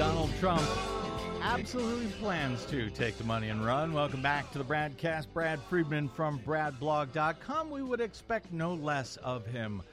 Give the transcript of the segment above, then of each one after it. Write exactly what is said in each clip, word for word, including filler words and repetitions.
Donald Trump absolutely plans to take the money and run. Welcome back to the Bradcast. Brad Friedman from brad blog dot com. We would expect no less of him.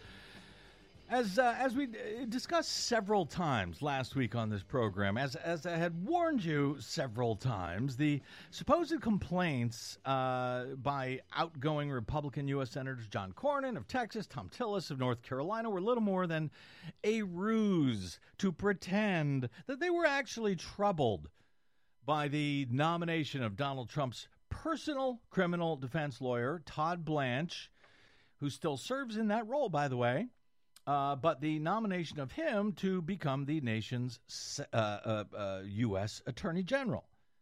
As uh, as we discussed several times last week on this program, as as I had warned you several times, the supposed complaints uh, by outgoing Republican U S Senators John Cornyn of Texas, Thom Tillis of North Carolina were little more than a ruse to pretend that they were actually troubled by the nomination of Donald Trump's personal criminal defense lawyer, Todd Blanche, who still serves in that role, by the way. Uh, but the nomination of him to become the nation's uh, uh, uh, U S Attorney General.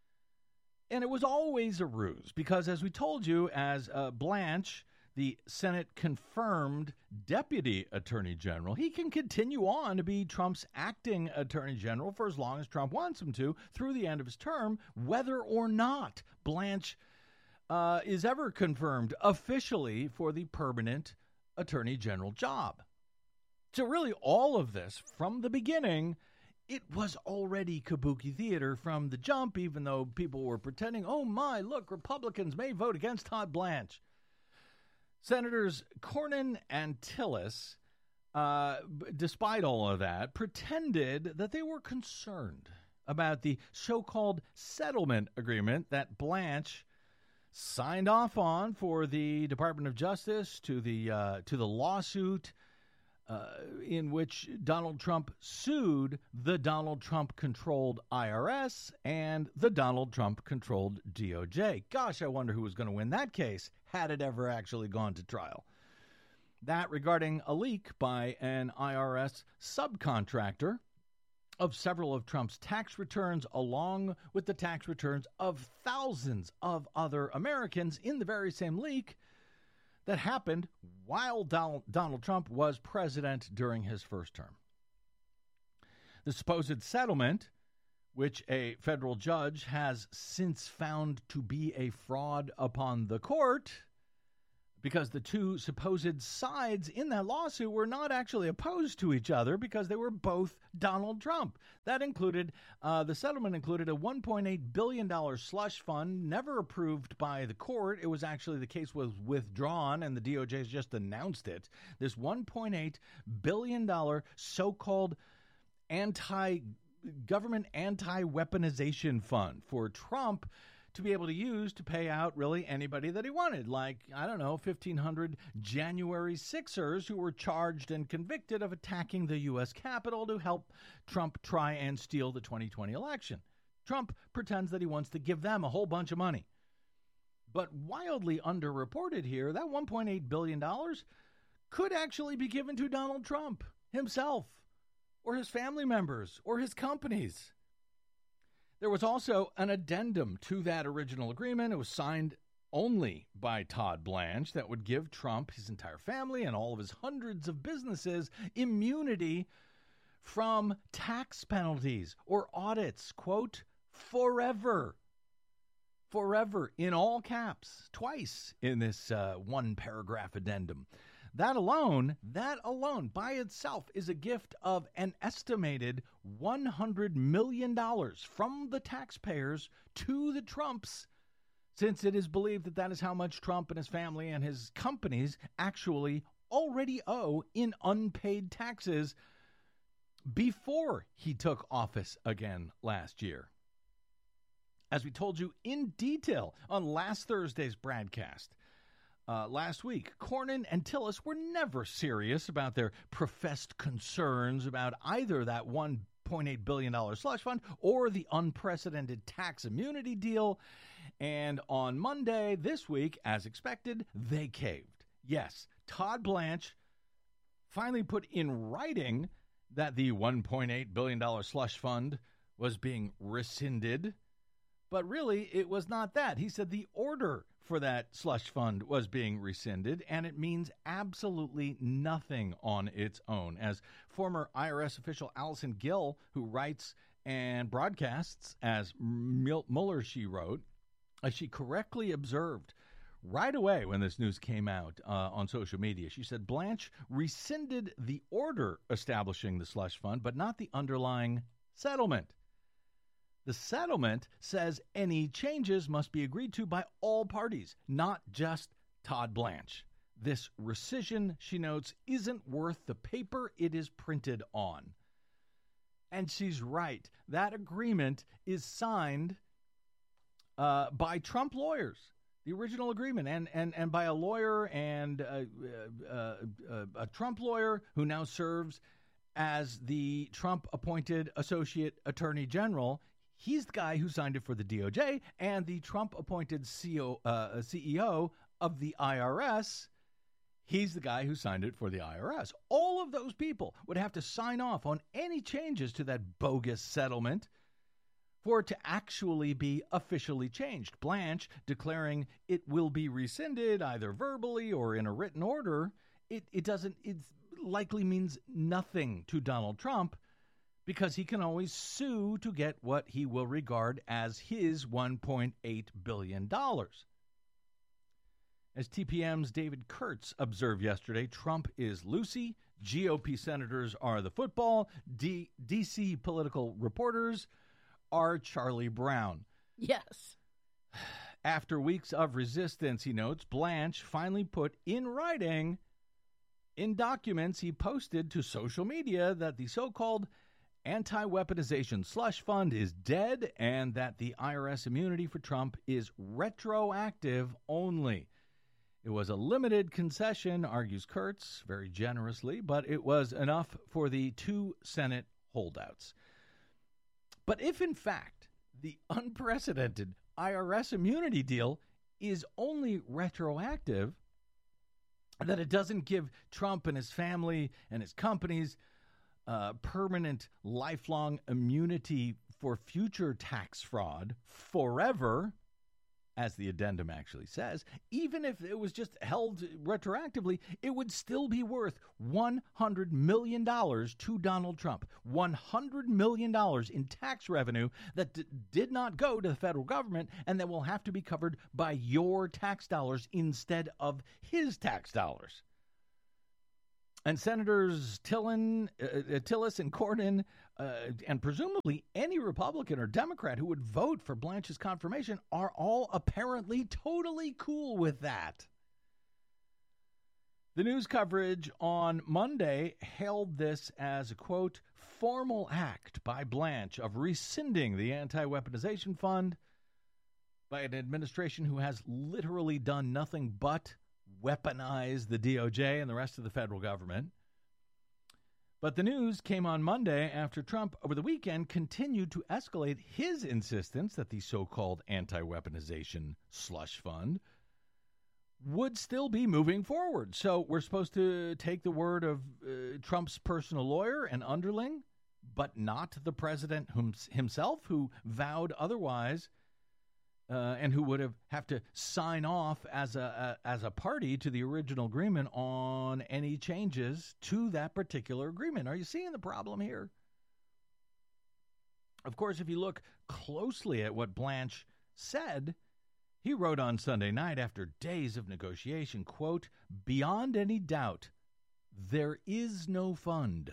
And it was always a ruse because, as we told you, as uh, Blanche, the Senate-confirmed Deputy Attorney General, he can continue on to be Trump's acting Attorney General for as long as Trump wants him to through the end of his term, whether or not Blanche uh, is ever confirmed officially for the permanent Attorney General job. So really, all of this, from the beginning, it was already kabuki theater from the jump, even though people were pretending, oh my, look, Republicans may vote against Todd Blanche. Senators Cornyn and Tillis, uh, despite all of that, pretended that they were concerned about the so-called settlement agreement that Blanche signed off on for the Department of Justice to the uh, to the lawsuit Uh, in which Donald Trump sued the Donald Trump-controlled I R S and the Donald Trump-controlled D O J. Gosh, I wonder who was going to win that case had it ever actually gone to trial. That regarding a leak by an I R S subcontractor of several of Trump's tax returns, along with the tax returns of thousands of other Americans in the very same leak that happened while Donald, Donald Trump was president during his first term. The supposed settlement, which a federal judge has since found to be a fraud upon the court, because the two supposed sides in that lawsuit were not actually opposed to each other because they were both Donald Trump. That included, uh, the settlement included a one point eight billion dollars slush fund, never approved by the court. It was actually, the case was withdrawn and the D O J has just announced it. This one point eight billion dollars so-called anti, government anti-weaponization fund for Trump to be able to use to pay out really anybody that he wanted, like, I don't know, fifteen hundred January sixers who were charged and convicted of attacking the U S Capitol to help Trump try and steal the twenty twenty election. Trump pretends that he wants to give them a whole bunch of money. But wildly underreported here, that one point eight billion dollars could actually be given to Donald Trump himself or his family members or his companies. There was also an addendum to that original agreement. It was signed only by Todd Blanche that would give Trump, his entire family, and all of his hundreds of businesses immunity from tax penalties or audits, quote, forever. Forever, in all caps, twice in this uh, one paragraph addendum. That alone, that alone by itself is a gift of an estimated one hundred million dollars from the taxpayers to the Trumps, since it is believed that that is how much Trump and his family and his companies actually already owe in unpaid taxes before he took office again last year. As we told you in detail on last Thursday's broadcast, Uh, last week, Cornyn and Tillis were never serious about their professed concerns about either that one point eight billion dollars slush fund or the unprecedented tax immunity deal. And on Monday this week, as expected, they caved. Yes, Todd Blanche finally put in writing that the one point eight billion dollars slush fund was being rescinded. But really, it was not that. He said the order for that slush fund was being rescinded, and it means absolutely nothing on its own. As former I R S official Allison Gill, who writes and broadcasts as Mueller, she wrote, as she correctly observed right away when this news came out uh, on social media, she said Blanche rescinded the order establishing the slush fund, but not the underlying settlement. The settlement says any changes must be agreed to by all parties, not just Todd Blanche. This rescission, she notes, isn't worth the paper it is printed on. And she's right. That agreement is signed uh, by Trump lawyers, the original agreement, and and, and by a lawyer and uh, uh, uh, a Trump lawyer who now serves as the Trump-appointed Associate Attorney General. He's the guy who signed it for the D O J, and the Trump-appointed C E O of the I R S. He's the guy who signed it for the I R S. All of those people would have to sign off on any changes to that bogus settlement for it to actually be officially changed. Blanche declaring it will be rescinded either verbally or in a written order, it, it doesn't, it likely means nothing to Donald Trump because he can always sue to get what he will regard as his one point eight billion dollars. As T P M's David Kurtz observed yesterday, Trump is Lucy, G O P senators are the football, D- DC political reporters are Charlie Brown. Yes. After weeks of resistance, he notes, Blanche finally put in writing, in documents he posted to social media, that the so-called anti-weaponization slush fund is dead and that the I R S immunity for Trump is retroactive only. It was a limited concession, argues Kurtz, very generously, but it was enough for the two Senate holdouts. But if, in fact, the unprecedented I R S immunity deal is only retroactive, that it doesn't give Trump and his family and his companies uh, permanent, lifelong immunity for future tax fraud forever, as the addendum actually says, even if it was just held retroactively, it would still be worth one hundred million dollars to Donald Trump. one hundred million dollars in tax revenue that d- did not go to the federal government and that will have to be covered by your tax dollars instead of his tax dollars. And Senators Tillin, uh, Tillis and Cornyn, uh, and presumably any Republican or Democrat who would vote for Blanche's confirmation are all apparently totally cool with that. The news coverage on Monday hailed this as a, quote, formal act by Blanche of rescinding the anti-weaponization fund by an administration who has literally done nothing but weaponize the D O J and the rest of the federal government. But the news came on Monday after Trump, over the weekend, continued to escalate his insistence that the so-called anti-weaponization slush fund would still be moving forward. So we're supposed to take the word of uh, Trump's personal lawyer and underling, but not the president himself, who vowed otherwise, Uh, and who would have, have to sign off as a, a as a party to the original agreement on any changes to that particular agreement. Are you seeing the problem here? Of course, if you look closely at what Blanche said, he wrote on Sunday night after days of negotiation, quote, beyond any doubt, there is no fund.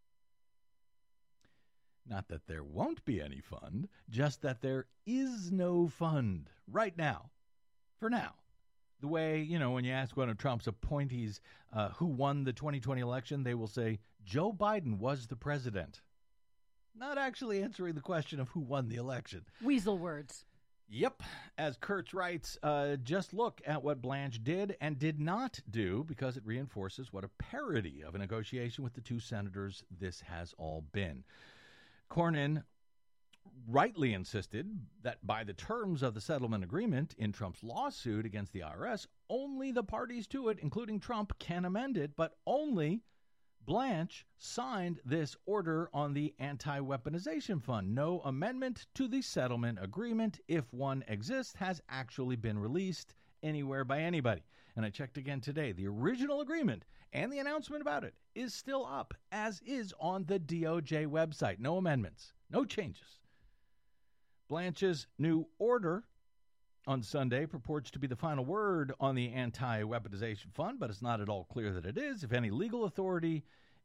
Not that there won't be any fund, just that there is no fund right now, for now. The way, you know, when you ask one of Trump's appointees uh, who won the twenty twenty election, they will say, Joe Biden was the president. Not actually answering the question of who won the election. Weasel words. Yep. As Kurtz writes, uh, just look at what Blanche did and did not do, because it reinforces what a parody of a negotiation with the two senators this has all been. Cornyn rightly insisted that by the terms of the settlement agreement in Trump's lawsuit against the I R S, only the parties to it, including Trump, can amend it, but only Blanche signed this order on the anti-weaponization fund. No amendment to the settlement agreement, if one exists, has actually been released anywhere by anybody. And I checked again today. The original agreement and the announcement about it is still up, as is on the D O J website. No amendments, no changes. Blanche's new order on Sunday purports to be the final word on the anti-weaponization fund, but it's not at all clear that it is. If any legal authority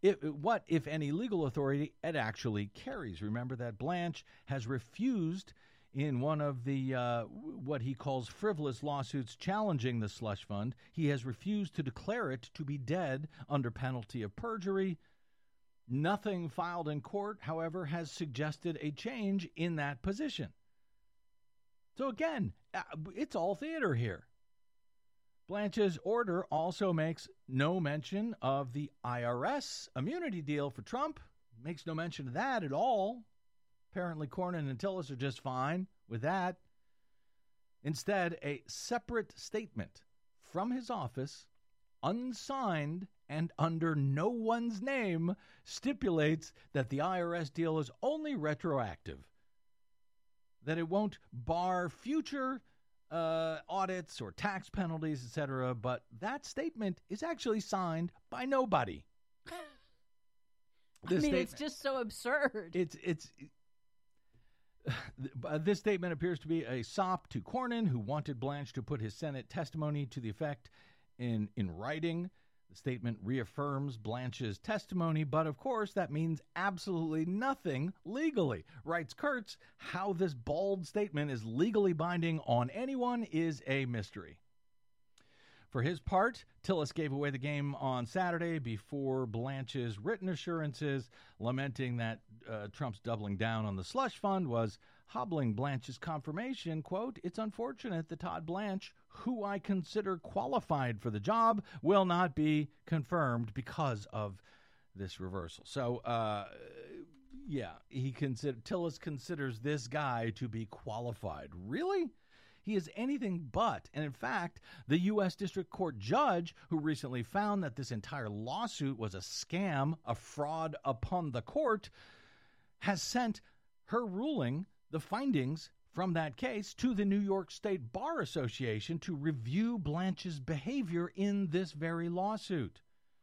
If, what, if any, legal authority it actually carries? Remember that Blanche has refused in one of the, uh, what he calls frivolous lawsuits challenging the slush fund, he has refused to declare it to be dead under penalty of perjury. Nothing filed in court, however, has suggested a change in that position. So again, it's all theater here. Blanche's order also makes no mention of the I R S immunity deal for Trump. Makes no mention of that at all. Apparently, Cornyn and Tillis are just fine with that. Instead, a separate statement from his office, unsigned and under no one's name, stipulates that the I R S deal is only retroactive, that it won't bar future uh, audits or tax penalties, et cetera. But that statement is actually signed by nobody. I mean, it's just so absurd. It's it's. Uh, this statement appears to be a sop to Cornyn, who wanted Blanche to put his Senate testimony to the effect in in writing. The statement reaffirms Blanche's testimony, but of course that means absolutely nothing legally. Writes Kurtz, how this bold statement is legally binding on anyone is a mystery. For his part, Tillis gave away the game on Saturday before Blanche's written assurances, lamenting that uh, Trump's doubling down on the slush fund was hobbling Blanche's confirmation. Quote, it's unfortunate that Todd Blanche, who I consider qualified for the job, will not be confirmed because of this reversal. So, uh, yeah, he consider Tillis considers this guy to be qualified. Really? He is anything but. And in fact, the U S District Court judge who recently found that this entire lawsuit was a scam, a fraud upon the court, has sent her ruling, the findings from that case, to the New York State Bar Association to review Blanche's behavior in this very lawsuit.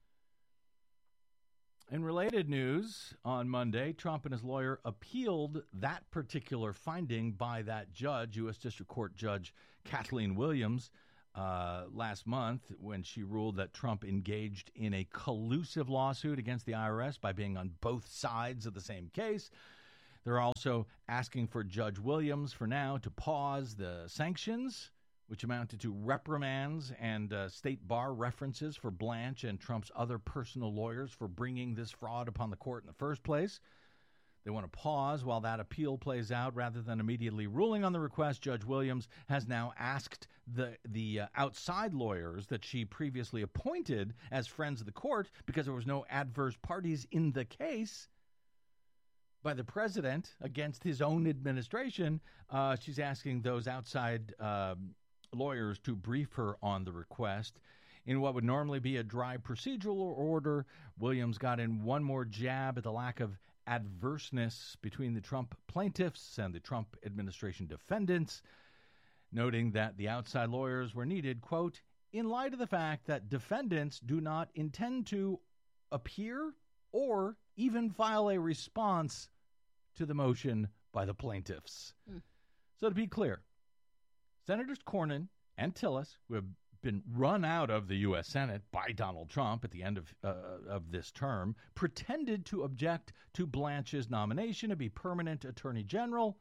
In related news, on Monday, Trump and his lawyer appealed that particular finding by that judge, U S District Court Judge Kathleen Williams, uh, last month when she ruled that Trump engaged in a collusive lawsuit against the I R S by being on both sides of the same case. They're also asking for Judge Williams for now to pause the sanctions, which amounted to reprimands and uh, state bar references for Blanche and Trump's other personal lawyers for bringing this fraud upon the court in the first place. They want to pause while that appeal plays out rather than immediately ruling on the request. Judge Williams has now asked the the uh, outside lawyers that she previously appointed as friends of the court, because there was no adverse parties in the case by the president against his own administration. Uh, she's asking those outside um, lawyers to brief her on the request. In what would normally be a dry procedural order, Williams got in one more jab at the lack of adverseness between the Trump plaintiffs and the Trump administration defendants, noting that the outside lawyers were needed, quote, in light of the fact that defendants do not intend to appear or even file a response to the motion by the plaintiffs. Mm. So to be clear, Senators Cornyn and Tillis, who have been run out of the U S Senate by Donald Trump at the end of uh, of this term, pretended to object to Blanche's nomination to be permanent attorney general,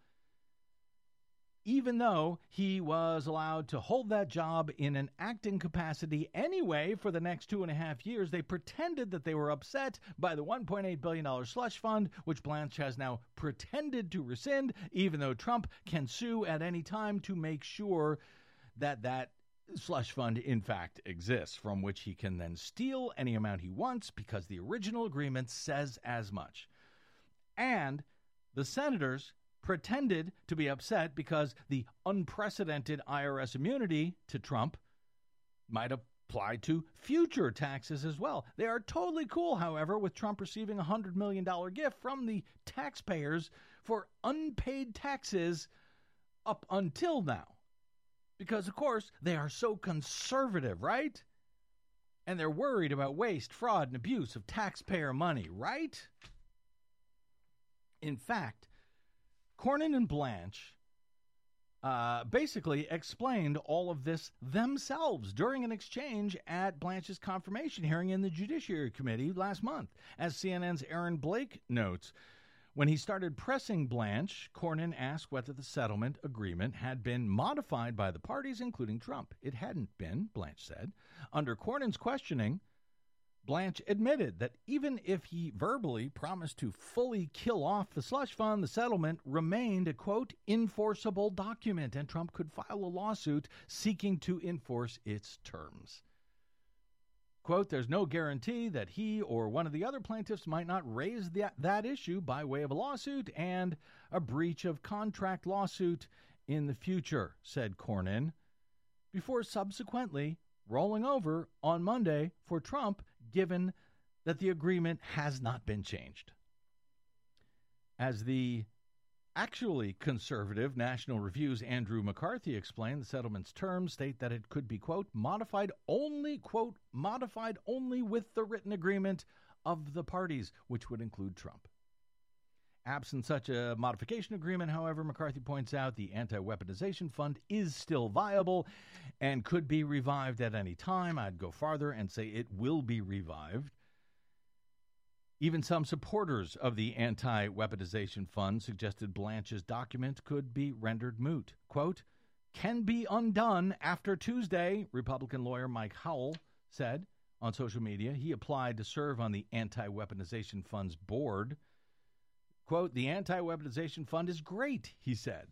even though he was allowed to hold that job in an acting capacity anyway for the next two and a half years. They pretended that they were upset by the one point eight billion dollars slush fund, which Blanche has now pretended to rescind, even though Trump can sue at any time to make sure that that slush fund, in fact, exists, from which he can then steal any amount he wants because the original agreement says as much. And the senators pretended to be upset because the unprecedented I R S immunity to Trump might apply to future taxes as well. They are totally cool, however, with Trump receiving a one hundred million dollars gift from the taxpayers for unpaid taxes up until now. Because, of course, they are so conservative, right? And they're worried about waste, fraud, and abuse of taxpayer money, right? In fact, Cornyn and Blanche uh, basically explained all of this themselves during an exchange at Blanche's confirmation hearing in the Judiciary Committee last month. As C N N's Aaron Blake notes, when he started pressing Blanche, Cornyn asked whether the settlement agreement had been modified by the parties, including Trump. It hadn't been, Blanche said. Under Cornyn's questioning, Blanche admitted that even if he verbally promised to fully kill off the slush fund, the settlement remained a, quote, enforceable document, and Trump could file a lawsuit seeking to enforce its terms. Quote, there's no guarantee that he or one of the other plaintiffs might not raise that, that issue by way of a lawsuit and a breach of contract lawsuit in the future, said Cornyn, before subsequently rolling over on Monday for Trump, given that the agreement has not been changed. As the actually conservative National Review's Andrew McCarthy explained, the settlement's terms state that it could be, quote, modified only, quote, modified only with the written agreement of the parties, which would include Trump. Absent such a modification agreement, however, McCarthy points out the anti-weaponization fund is still viable and could be revived at any time. I'd go farther and say it will be revived. Even some supporters of the anti-weaponization fund suggested Blanche's document could be rendered moot. Quote, can be undone after Tuesday, Republican lawyer Mike Howell said on social media. He applied to serve on the anti-weaponization fund's board. Quote, the anti-weaponization fund is great, he said.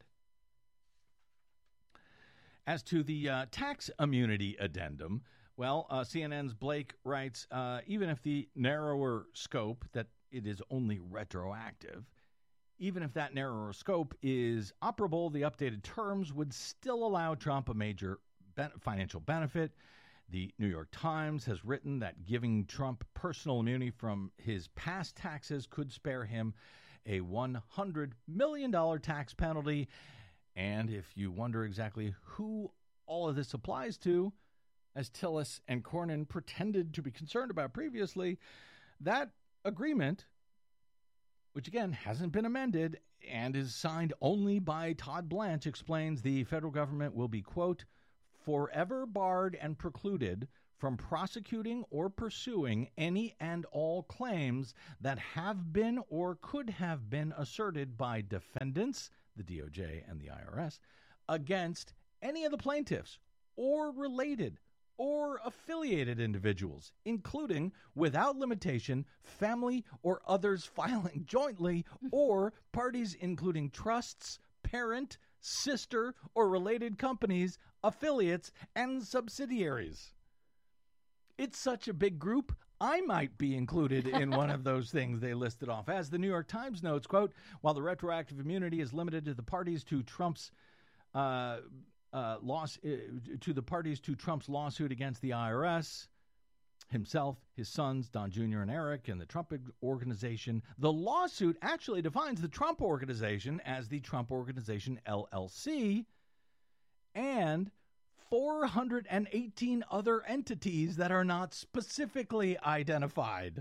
As to the uh, tax immunity addendum, well, uh, C N N's Blake writes, uh, even if the narrower scope, that it is only retroactive, even if that narrower scope is operable, the updated terms would still allow Trump a major ben- financial benefit. The New York Times has written that giving Trump personal immunity from his past taxes could spare him a one hundred million dollars tax penalty. And if you wonder exactly who all of this applies to, as Tillis and Cornyn pretended to be concerned about previously, that agreement, which again hasn't been amended and is signed only by Todd Blanche, explains the federal government will be, quote, forever barred and precluded from prosecuting or pursuing any and all claims that have been or could have been asserted by defendants, the D O J and the I R S, against any of the plaintiffs or related or affiliated individuals, including, without limitation, family or others filing jointly, or parties including trusts, parent, sister, or related companies, affiliates, and subsidiaries. It's such a big group, I might be included in one of those things they listed off. As the New York Times notes, quote, while the retroactive immunity is limited to the parties to Trump's uh, uh, loss, uh, to the parties to Trump's lawsuit against the I R S, himself, his sons, Don Junior and Eric, and the Trump Organization, the lawsuit actually defines the Trump Organization as the Trump Organization L L C and four hundred eighteen other entities that are not specifically identified.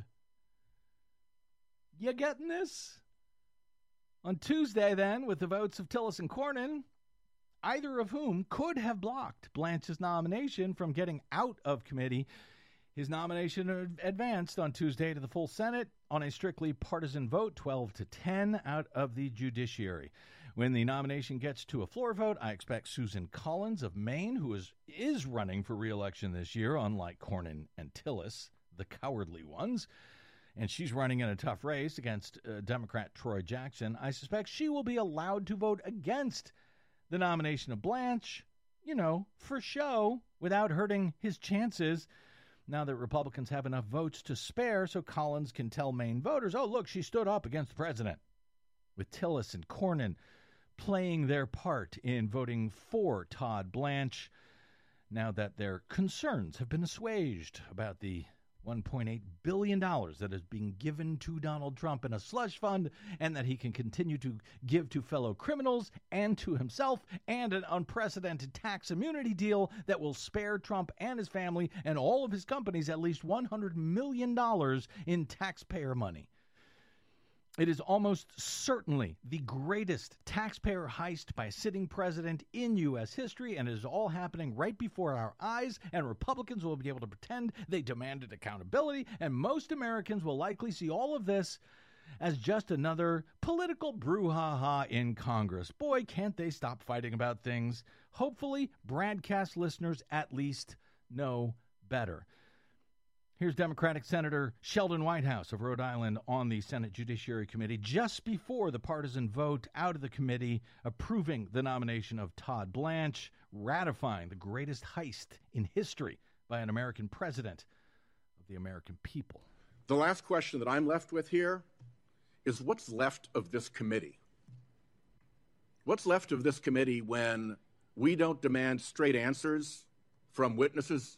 You getting this? On Tuesday, then, with the votes of Tillis and Cornyn, either of whom could have blocked Blanche's nomination from getting out of committee, his nomination advanced on Tuesday to the full Senate on a strictly partisan vote, twelve to ten, out of the judiciary. When the nomination gets to a floor vote, I expect Susan Collins of Maine, who is, is running for re-election this year, unlike Cornyn and Tillis, the cowardly ones, and she's running in a tough race against uh, Democrat Troy Jackson, I suspect she will be allowed to vote against the nomination of Blanche, you know, for show, without hurting his chances, now that Republicans have enough votes to spare so Collins can tell Maine voters, oh, look, she stood up against the president. With Tillis and Cornyn playing their part in voting for Todd Blanche, now that their concerns have been assuaged about the one point eight billion dollars that is being given to Donald Trump in a slush fund, and that he can continue to give to fellow criminals and to himself, and an unprecedented tax immunity deal that will spare Trump and his family and all of his companies at least one hundred million dollars in taxpayer money. It is almost certainly the greatest taxpayer heist by a sitting president in U S history, and it is all happening right before our eyes, and Republicans will be able to pretend they demanded accountability, and most Americans will likely see all of this as just another political brouhaha in Congress. Boy, can't they stop fighting about things. Hopefully, Bradcast listeners at least know better. Here's Democratic Senator Sheldon Whitehouse of Rhode Island on the Senate Judiciary Committee just before the partisan vote out of the committee approving the nomination of Todd Blanche, ratifying the greatest heist in history by an American president of the American people. The last question that I'm left with here is what's left of this committee? What's left of this committee when we don't demand straight answers from witnesses?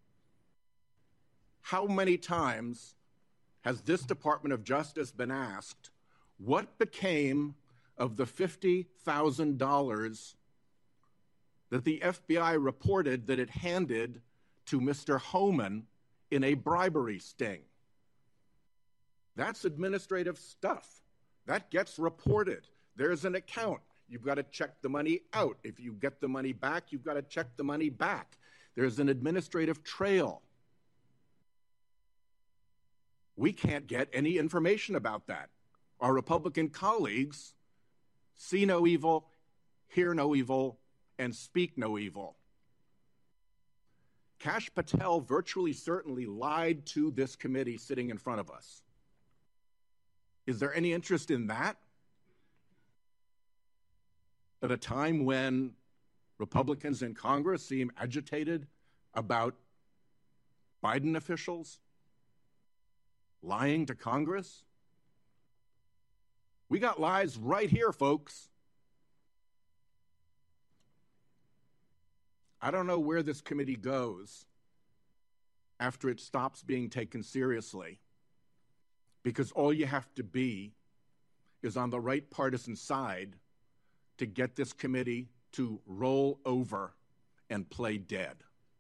How many times has this Department of Justice been asked what became of the fifty thousand dollars that the F B I reported that it handed to Mister Homan in a bribery sting? That's administrative stuff. That gets reported. There's an account. You've got to check the money out. If you get the money back, you've got to check the money back. There's an administrative trail. We can't get any information about that. Our Republican colleagues see no evil, hear no evil, and speak no evil. Kash Patel virtually certainly lied to this committee sitting in front of us. Is there any interest in that? At a time when Republicans in Congress seem agitated about Biden officials lying to Congress? We got lies right here, folks. I don't know where this committee goes after it stops being taken seriously, because all you have to be is on the right partisan side to get this committee to roll over and play dead.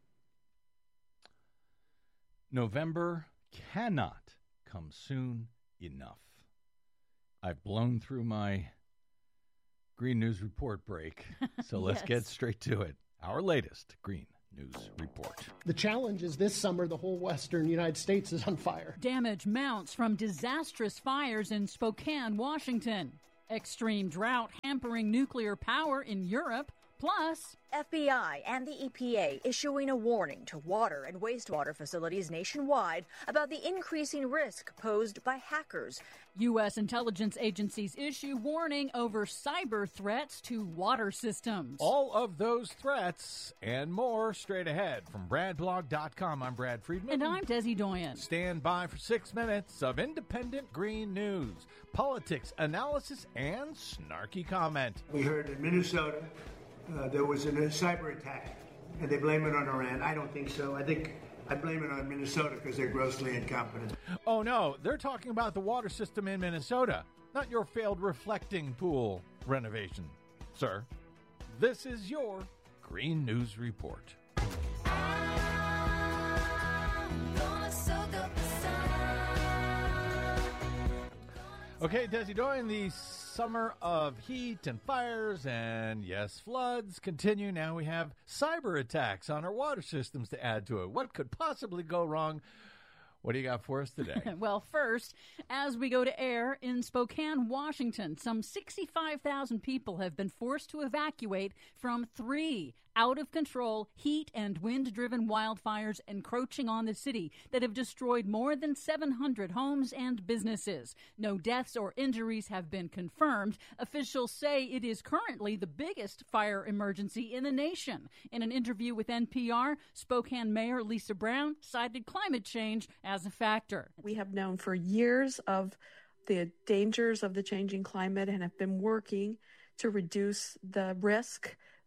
November cannot come soon enough. I've blown through my Green News Report break, so let's Yes. get straight to it. Our latest Green News Report. The challenge is this summer, the whole western United States is on fire. Damage mounts from disastrous fires in Spokane, Washington. Extreme drought hampering nuclear power in Europe. Plus, F B I and the E P A issuing a warning to water and wastewater facilities nationwide about the increasing risk posed by hackers. U S intelligence agencies issue warning over cyber threats to water systems. All of those threats and more straight ahead from brad blog dot com. I'm Brad Friedman. And I'm Desi Doyen. Stand by for six minutes of independent green news, politics, analysis, and snarky comment. We heard in Minnesota uh, there was a cyber attack, and they blame it on Iran. I don't think so. I think I blame it on Minnesota because they're grossly incompetent. Oh, no, they're talking about the water system in Minnesota, not your failed reflecting pool renovation, sir. This is your Green News Report. Okay, Desi Doyen, the summer of heat and fires and, yes, floods continue. Now we have cyber attacks on our water systems to add to it. What could possibly go wrong? What do you got for us today? Well, first, as we go to air, in Spokane, Washington, some sixty-five thousand people have been forced to evacuate from three out-of-control heat and wind-driven wildfires encroaching on the city that have destroyed more than seven hundred homes and businesses. No deaths or injuries have been confirmed. Officials say it is currently the biggest fire emergency in the nation. In an interview with N P R, Spokane Mayor Lisa Brown cited climate change as a factor. We have known for years of the dangers of the changing climate and have been working to reduce the risk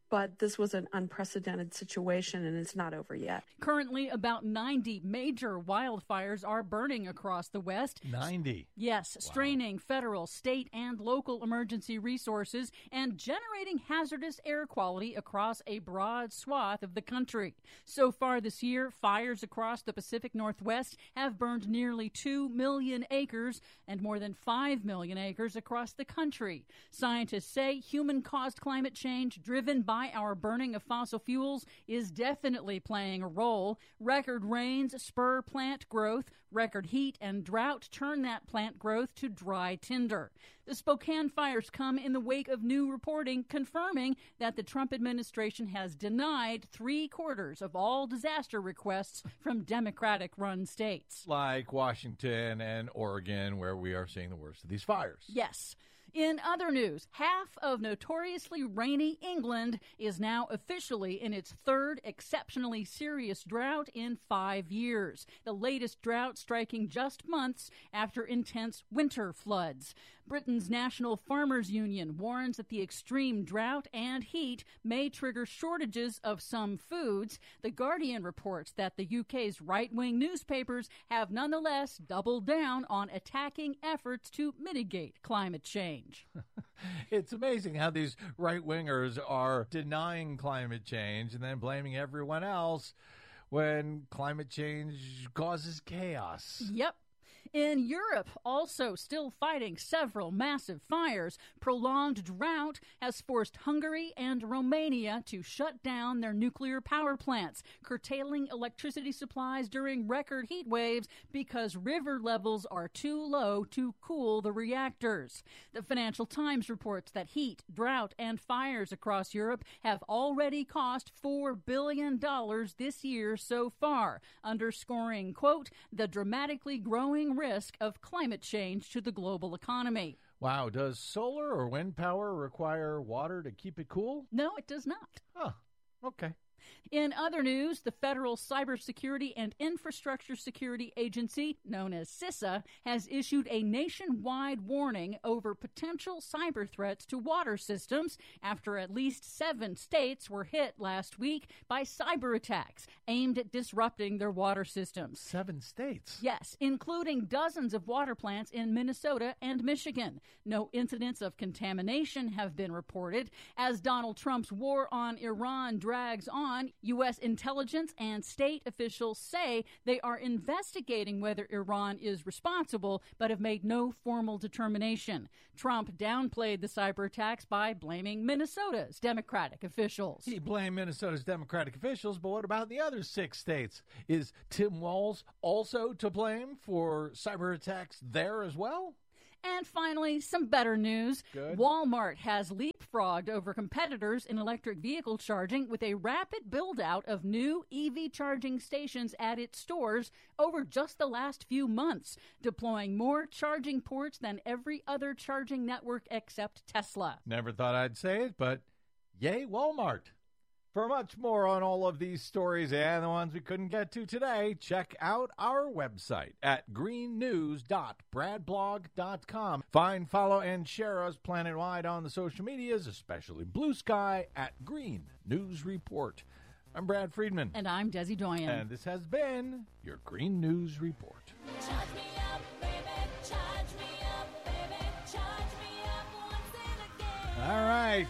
but this was an unprecedented situation, and it's not over yet. Currently, about ninety major wildfires are burning across the West. ninety? Yes, wow. Straining federal, state, and local emergency resources and generating hazardous air quality across a broad swath of the country. So far this year, fires across the Pacific Northwest have burned nearly two million acres and more than five million acres across the country. Scientists say human-caused climate change driven by our burning of fossil fuels is definitely playing a role. Record rains spur plant growth. Record heat and drought turn that plant growth to dry tinder. The Spokane fires come in the wake of new reporting confirming that the Trump administration has denied three quarters of all disaster requests from Democratic-run states. Like Washington and Oregon, where we are seeing the worst of these fires. Yes. In other news, half of notoriously rainy England is now officially in its third exceptionally serious drought in five years, the latest drought striking just months after intense winter floods. Britain's National Farmers Union warns that the extreme drought and heat may trigger shortages of some foods. The Guardian reports that the U K's right-wing newspapers have nonetheless doubled down on attacking efforts to mitigate climate change. It's amazing how these right-wingers are denying climate change and then blaming everyone else when climate change causes chaos. Yep. In Europe, also still fighting several massive fires, prolonged drought has forced Hungary and Romania to shut down their nuclear power plants, curtailing electricity supplies during record heat waves because river levels are too low to cool the reactors. The Financial Times reports that heat, drought, and fires across Europe have already cost four billion dollars this year so far, underscoring, quote, the dramatically growing risk of climate change to the global economy. Wow. Does solar or wind power require water to keep it cool? No, it does not. Oh, okay. In other news, the Federal Cybersecurity and Infrastructure Security Agency, known as CISA, has issued a nationwide warning over potential cyber threats to water systems after at least seven states were hit last week by cyber attacks aimed at disrupting their water systems. Seven states? Yes, including dozens of water plants in Minnesota and Michigan. No incidents of contamination have been reported. As Donald Trump's war on Iran drags on, U S intelligence and state officials say they are investigating whether Iran is responsible, but have made no formal determination. Trump downplayed the cyber attacks by blaming Minnesota's Democratic officials. He blamed Minnesota's Democratic officials, but what about the other six states? Is Tim Walz also to blame for cyber attacks there as well? And finally, some better news. Good. Walmart has leapfrogged over competitors in electric vehicle charging with a rapid build-out of new E V charging stations at its stores over just the last few months, deploying more charging ports than every other charging network except Tesla. Never thought I'd say it, but yay, Walmart. For much more on all of these stories and the ones we couldn't get to today, check out our website at green news dot brad blog dot com. Find, follow, and share us planet-wide on the social medias, especially Blue Sky at Green News Report. I'm Brad Friedman. And I'm Desi Doyen. And this has been your Green News Report. Charge me up, baby. Charge me up, baby. Charge me up once and again. All right.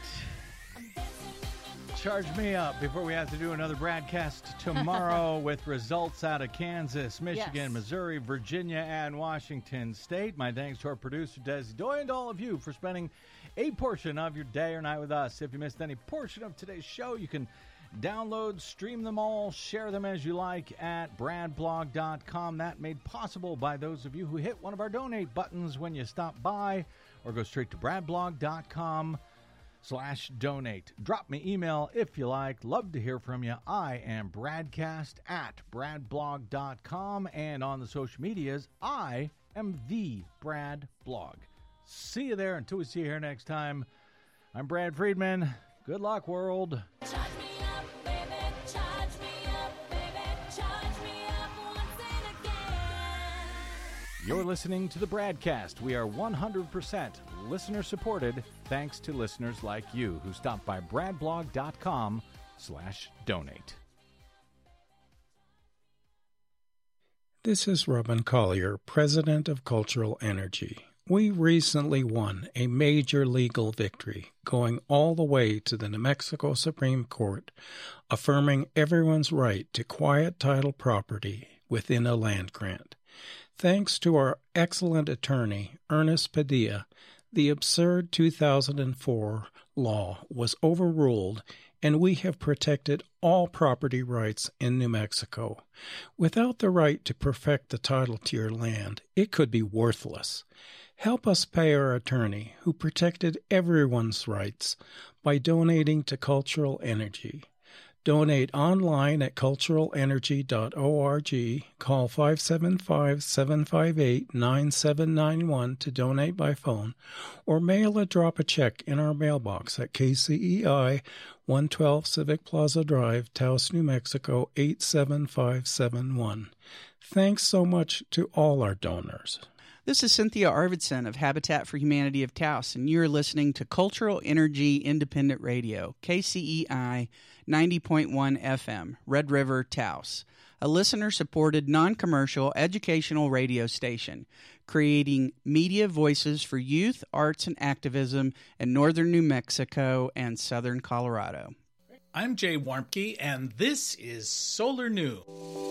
Charge me up before we have to do another broadcast tomorrow with results out of Kansas, Michigan, yes. Missouri, Virginia, and Washington State. My thanks to our producer, Desi Doyen, and to all of you for spending a portion of your day or night with us. If you missed any portion of today's show, you can download, stream them all, share them as you like at brad blog dot com. That made possible by those of you who hit one of our donate buttons when you stop by, or go straight to brad blog dot com. slash donate. Drop me email if you like. Love to hear from you. I am Bradcast at brad blog dot com, and on the social medias, I am the Brad Blog. See you there. Until we see you here next time, I'm Brad Friedman. Good luck, world. Charge me up, baby. Charge me up, baby. Charge me up once and again. You're listening to the Bradcast. We are one hundred percent listener-supported thanks to listeners like you who stop by bradblog.com slash donate. This is Robin Collier, President of Cultural Energy. We recently won a major legal victory, going all the way to the New Mexico Supreme Court, affirming everyone's right to quiet title property within a land grant. Thanks to our excellent attorney, Ernest Padilla, the absurd two thousand four law was overruled, and we have protected all property rights in New Mexico. Without the right to perfect the title to your land, it could be worthless. Help us pay our attorney, who protected everyone's rights, by donating to Cultural Energy. Donate online at cultural energy dot org, call five seven five, seven five eight, nine seven nine one to donate by phone, or mail or drop a check in our mailbox at K C E I, one twelve Civic Plaza Drive, Taos, New Mexico, eight seven five seven one. Thanks so much to all our donors. This is Cynthia Arvidsson of Habitat for Humanity of Taos, and you're listening to Cultural Energy Independent Radio, K C E I ninety point one F M, Red River, Taos, a listener-supported, non-commercial, educational radio station, creating media voices for youth, arts, and activism in northern New Mexico and southern Colorado. I'm Jay Warmke, and this is Solar New.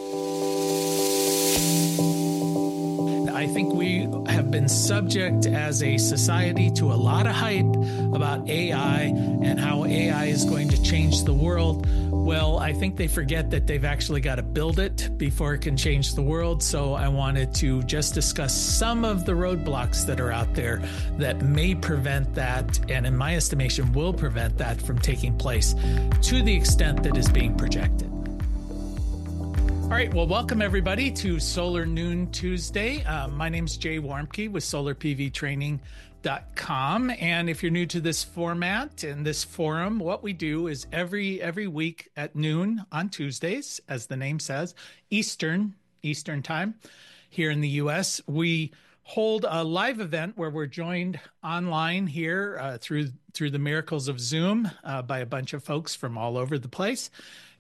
I think we have been subject as a society to a lot of hype about A I and how A I is going to change the world. Well, I think they forget that they've actually got to build it before it can change the world. So I wanted to just discuss some of the roadblocks that are out there that may prevent that, and in my estimation, will prevent that from taking place to the extent that is being projected. All right, well, welcome everybody to Solar Noon Tuesday. Uh, my name's Jay Warmke with solar P V training dot com, and if you're new to this format and this forum, what we do is every every week at noon on Tuesdays, as the name says, Eastern Eastern time here in the U S, we hold a live event where we're joined online here uh, through through the miracles of Zoom uh, by a bunch of folks from all over the place,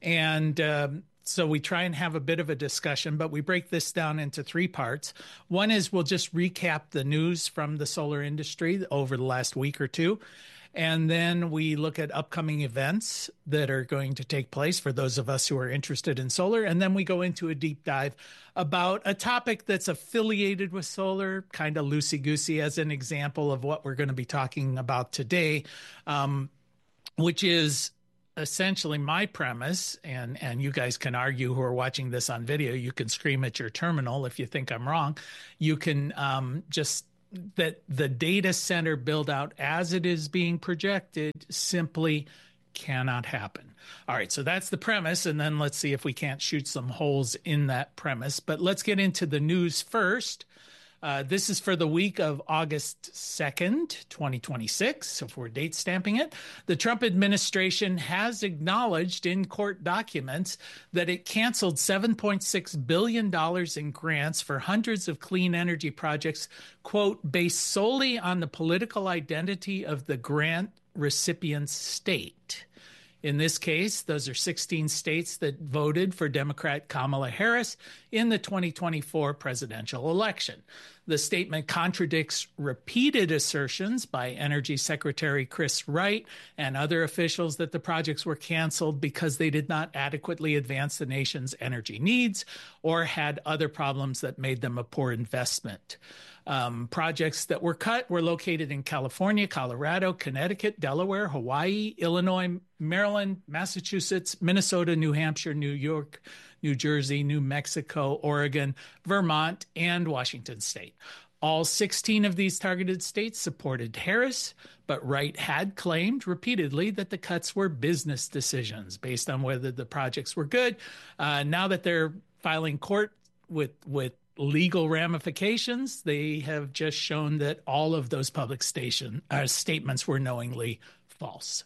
and um, so we try and have a bit of a discussion, but we break this down into three parts. One is we'll just recap the news from the solar industry over the last week or two. And then we look at upcoming events that are going to take place for those of us who are interested in solar. And then we go into a deep dive about a topic that's affiliated with solar, kind of loosey-goosey, as an example of what we're going to be talking about today, um, which is essentially my premise, and, and you guys can argue who are watching this on video. You can scream at your terminal if you think I'm wrong. You can um, just that the data center build out as it is being projected simply cannot happen. All right, so that's the premise, and then let's see if we can't shoot some holes in that premise. But let's get into the news first. Uh, this is for the week of August second, twenty twenty-six, if we're date stamping it. The Trump administration has acknowledged in court documents that it canceled seven point six billion dollars in grants for hundreds of clean energy projects, quote, based solely on the political identity of the grant recipient's state. In this case, those are sixteen states that voted for Democrat Kamala Harris in the twenty twenty-four presidential election. The statement contradicts repeated assertions by Energy Secretary Chris Wright and other officials that the projects were canceled because they did not adequately advance the nation's energy needs or had other problems that made them a poor investment. Um, projects that were cut were located in California, Colorado, Connecticut, Delaware, Hawaii, Illinois, Maryland, Massachusetts, Minnesota, New Hampshire, New York, New Jersey, New Mexico, Oregon, Vermont, and Washington State. All sixteen of these targeted states supported Harris, but Wright had claimed repeatedly that the cuts were business decisions based on whether the projects were good. Uh, now that they're filing court with with legal ramifications, they have just shown that all of those public station uh, statements were knowingly false.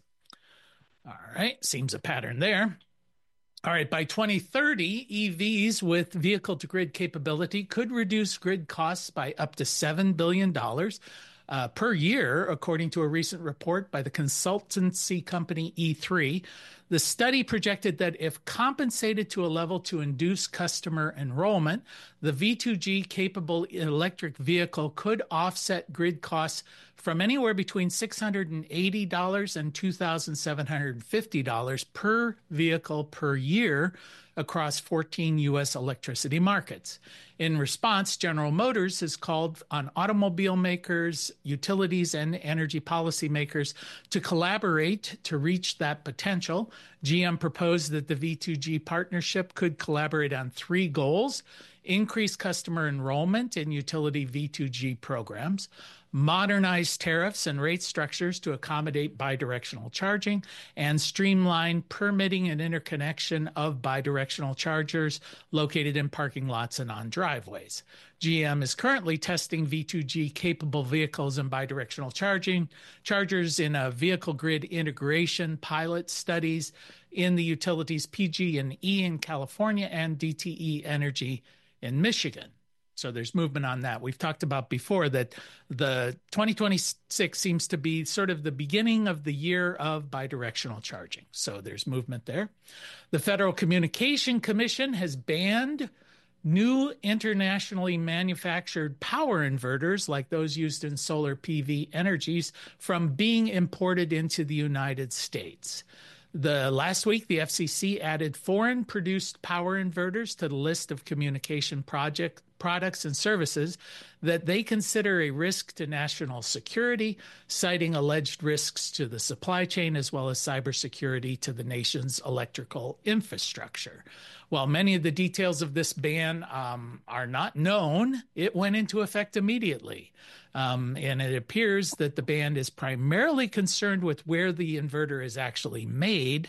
All right, seems a pattern there. All right, by twenty thirty, E Vs with vehicle-to-grid capability could reduce grid costs by up to seven billion dollars. uh, per year, according to a recent report by the consultancy company E three. The study projected that if compensated to a level to induce customer enrollment, the V two G capable electric vehicle could offset grid costs from anywhere between six hundred eighty dollars and two thousand seven hundred fifty dollars per vehicle per year across fourteen U S electricity markets. In response, General Motors has called on automobile makers, utilities, and energy policy makers to collaborate to reach that potential. G M proposed that the V two G partnership could collaborate on three goals: increase customer enrollment in utility V two G programs, modernize tariffs and rate structures to accommodate bidirectional charging, and streamline permitting and interconnection of bidirectional chargers located in parking lots and on driveways. G M is currently testing V two G capable vehicles and bidirectional charging chargers in a vehicle grid integration pilot studies in the utilities P G and E in California and D T E Energy in Michigan. So there's movement on that. We've talked about before that the twenty twenty-six seems to be sort of the beginning of the year of bidirectional charging. So there's movement there. The Federal Communication Commission has banned new internationally manufactured power inverters like those used in solar P V energies from being imported into the United States. The last week, the F C C added foreign-produced power inverters to the list of communication project products and services that they consider a risk to national security, citing alleged risks to the supply chain as well as cybersecurity to the nation's electrical infrastructure. While many of the details of this ban um, are not known, it went into effect immediately. Um, and it appears that the ban is primarily concerned with where the inverter is actually made,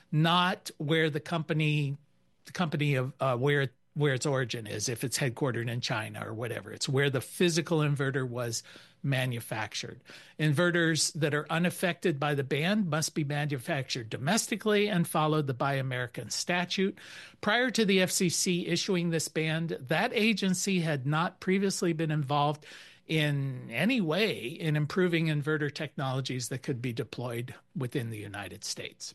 not where the company, the company of uh, where where its origin is, if it's headquartered in China or whatever. It's where the physical inverter was manufactured. Inverters that are unaffected by the ban must be manufactured domestically and follow the Buy American statute. Prior to the F C C issuing this ban, that agency had not previously been involved in any way in improving inverter technologies that could be deployed within the United States.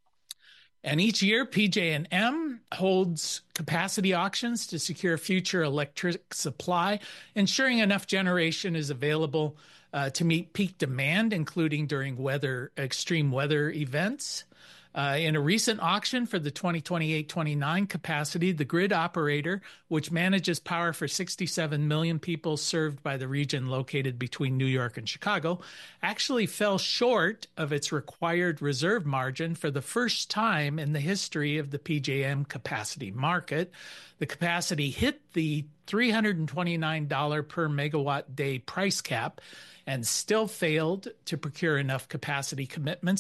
And each year, P J and M holds capacity auctions to secure future electric supply, ensuring enough generation is available uh, to meet peak demand, including during weather extreme weather events. Uh, in a recent auction for the twenty twenty-eight twenty-nine capacity, the grid operator, which manages power for sixty-seven million people served by the region located between New York and Chicago, actually fell short of its required reserve margin for the first time in the history of the P J M capacity market. The capacity hit the three hundred twenty-nine dollars per megawatt day price cap and still failed to procure enough capacity commitments